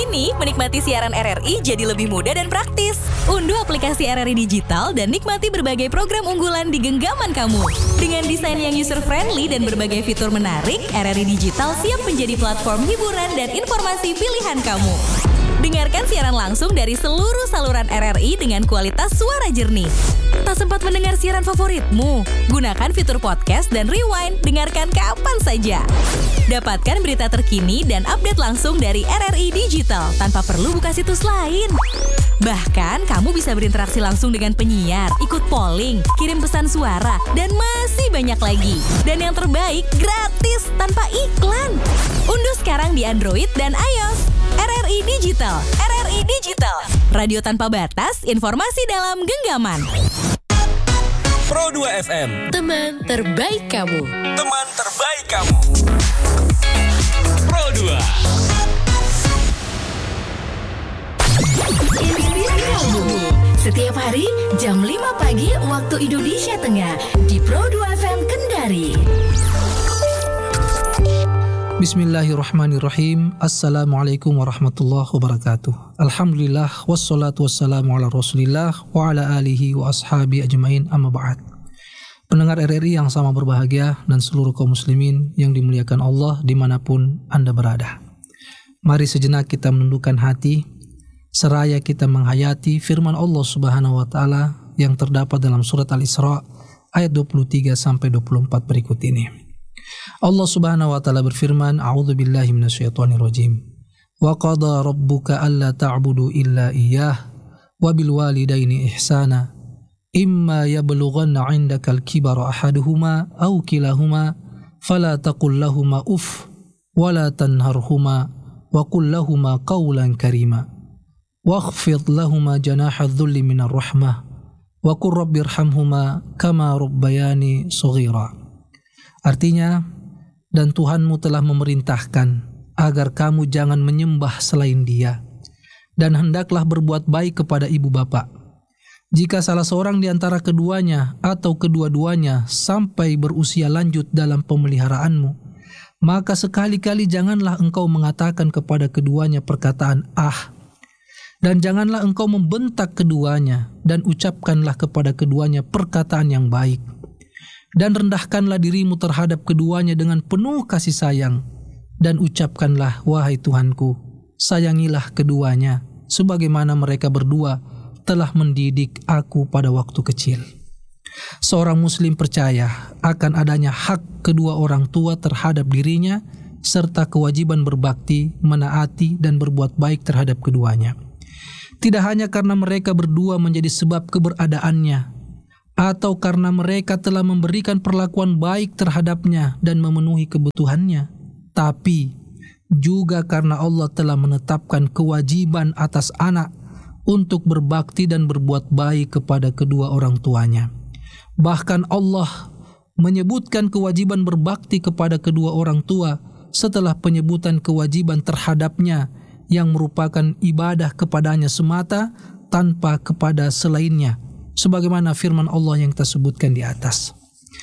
Kini, menikmati siaran RRI jadi lebih mudah dan praktis. Unduh aplikasi RRI Digital dan nikmati berbagai program unggulan di genggaman kamu. Dengan desain yang user-friendly dan berbagai fitur menarik, RRI Digital siap menjadi platform hiburan dan informasi pilihan kamu. Dengarkan siaran langsung dari seluruh saluran RRI dengan kualitas suara jernih. Tak sempat mendengar siaran favoritmu? Gunakan fitur podcast dan rewind, dengarkan kapan saja. Dapatkan berita terkini dan update langsung dari RRI Digital tanpa perlu buka situs lain. Bahkan, kamu bisa berinteraksi langsung dengan penyiar, ikut polling, kirim pesan suara, dan masih banyak lagi. Dan yang terbaik, gratis tanpa iklan. Unduh sekarang di Android dan iOS. RRI Digital. RRI Digital. Radio tanpa batas, informasi dalam genggaman. Pro 2 FM. Teman terbaik kamu. Teman terbaik kamu. Pro 2. Setiap hari jam 5 pagi waktu Indonesia Tengah di Pro 2 FM Kendari. Bismillahirrahmanirrahim. Assalamualaikum warahmatullahi wabarakatuh. Alhamdulillah wassalatu wassalamu ala rasulillah wa ala alihi wa ashabi ajmain, amma ba'd. Pendengar RRI yang sama berbahagia dan seluruh kaum muslimin yang dimuliakan Allah dimanapun Anda berada. Mari sejenak kita menundukkan hati seraya kita menghayati firman Allah Subhanahu wa taala yang terdapat dalam surat Al-Isra ayat 23 sampai 24 berikut ini. Allah Subhanahu wa taala berfirman, A'udzubillahi minasyaitonirrajim. Wa qada rabbuka alla ta'budu illa iyyah wa bil walidaini ihsana. Imma yablughanna 'indakal kibara ahaduhuma aw kilahuma fala taqul lahumā uff wa la tanharhumā wa qul lahumā qawlan karīmā. Wakhfid lahumā janāha adh-dhulli minar rahmah wa qur rabbirhamhumā kamā rabbayānī shaghīrā. Artinya, dan Tuhanmu telah memerintahkan agar kamu jangan menyembah selain Dia, dan hendaklah berbuat baik kepada ibu bapa. Jika salah seorang di antara keduanya atau kedua-duanya sampai berusia lanjut dalam pemeliharaanmu, maka sekali-kali janganlah engkau mengatakan kepada keduanya perkataan dan janganlah engkau membentak keduanya, dan ucapkanlah kepada keduanya perkataan yang baik. Dan rendahkanlah dirimu terhadap keduanya dengan penuh kasih sayang, dan ucapkanlah, wahai Tuhanku, sayangilah keduanya sebagaimana mereka berdua telah mendidik aku pada waktu kecil. Seorang muslim percaya akan adanya hak kedua orang tua terhadap dirinya serta kewajiban berbakti, menaati dan berbuat baik terhadap keduanya. Tidak hanya karena mereka berdua menjadi sebab keberadaannya, atau karena mereka telah memberikan perlakuan baik terhadapnya dan memenuhi kebutuhannya, tapi juga karena Allah telah menetapkan kewajiban atas anak untuk berbakti dan berbuat baik kepada kedua orang tuanya. Bahkan Allah menyebutkan kewajiban berbakti kepada kedua orang tua setelah penyebutan kewajiban terhadapnya yang merupakan ibadah kepadanya semata tanpa kepada selainnya, sebagaimana firman Allah yang kita sebutkan di atas.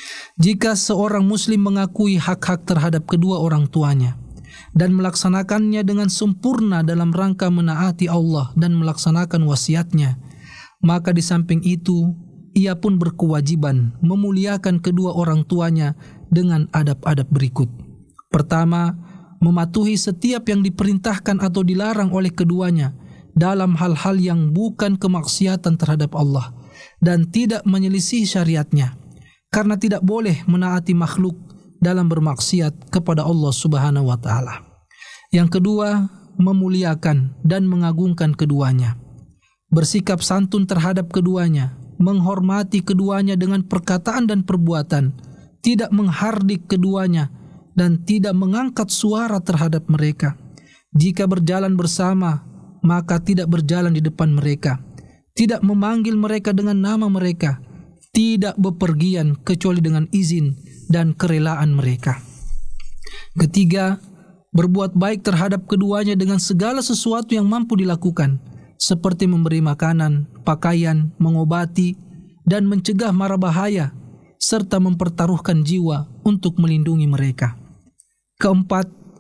Jika seorang muslim mengakui hak-hak terhadap kedua orang tuanya dan melaksanakannya dengan sempurna dalam rangka menaati Allah dan melaksanakan wasiatnya, maka di samping itu ia pun berkewajiban memuliakan kedua orang tuanya dengan adab-adab berikut. Pertama, mematuhi setiap yang diperintahkan atau dilarang oleh keduanya dalam hal-hal yang bukan kemaksiatan terhadap Allah dan tidak menyelisih syariatnya, karena tidak boleh menaati makhluk dalam bermaksiat kepada Allah Subhanahu wa taala. Yang kedua, memuliakan dan mengagungkan keduanya, bersikap santun terhadap keduanya, menghormati keduanya dengan perkataan dan perbuatan, tidak menghardik keduanya dan tidak mengangkat suara terhadap mereka. Jika berjalan bersama, maka tidak berjalan di depan mereka, tidak memanggil mereka dengan nama mereka, tidak bepergian kecuali dengan izin dan kerelaan mereka. Ketiga, berbuat baik terhadap keduanya dengan segala sesuatu yang mampu dilakukan, seperti memberi makanan, pakaian, mengobati, dan mencegah mara bahaya, serta mempertaruhkan jiwa untuk melindungi mereka. Keempat,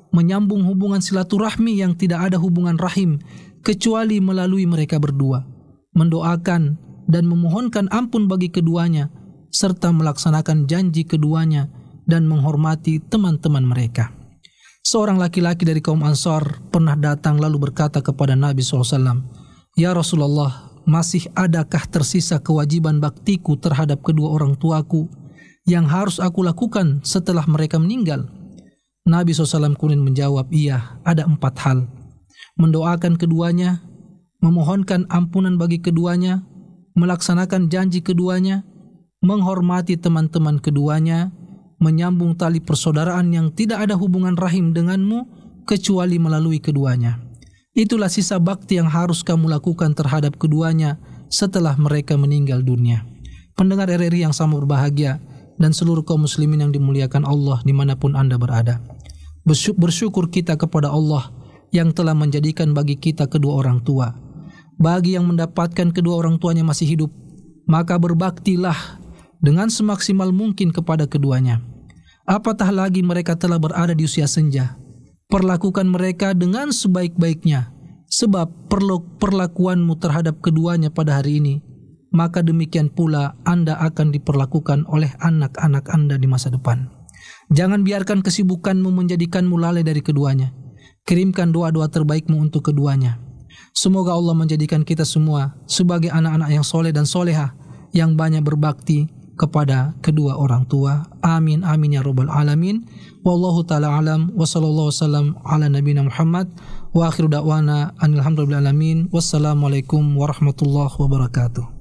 menyambung hubungan silaturahmi yang tidak ada hubungan rahim kecuali melalui mereka berdua, mendoakan dan memohonkan ampun bagi keduanya, serta melaksanakan janji keduanya dan menghormati teman-teman mereka. Seorang laki-laki dari kaum Ansar pernah datang lalu berkata kepada Nabi SAW, "Ya Rasulullah, masih adakah tersisa kewajiban baktiku terhadap kedua orang tuaku yang harus aku lakukan setelah mereka meninggal?" Nabi SAW kemudian menjawab, "Iya, ada 4 hal. Mendoakan keduanya, memohonkan ampunan bagi keduanya, melaksanakan janji keduanya, menghormati teman-teman keduanya, menyambung tali persaudaraan yang tidak ada hubungan rahim denganmu kecuali melalui keduanya. Itulah sisa bakti yang harus kamu lakukan terhadap keduanya setelah mereka meninggal dunia." Pendengar RRI yang sama berbahagia dan seluruh kaum muslimin yang dimuliakan Allah dimanapun Anda berada, bersyukur kita kepada Allah yang telah menjadikan bagi kita kedua orang tua. Bagi yang mendapatkan kedua orang tuanya masih hidup, maka berbaktilah dengan semaksimal mungkin kepada keduanya. Apatah lagi mereka telah berada di usia senja, perlakukan mereka dengan sebaik-baiknya, sebab perlakuanmu terhadap keduanya pada hari ini, maka demikian pula Anda akan diperlakukan oleh anak-anak Anda di masa depan. Jangan biarkan kesibukanmu menjadikanmu lalai dari keduanya. Kirimkan doa-doa terbaikmu untuk keduanya. Semoga Allah menjadikan kita semua sebagai anak-anak yang soleh dan soleha, yang banyak berbakti kepada kedua orang tua. Amin amin ya rabbal alamin. Wallahu taala alam wa sallallahu wasallam ala nabiyina Muhammad wa akhiru da'wana alhamdulillahi alamin. Wassalamualaikum warahmatullahi wabarakatuh.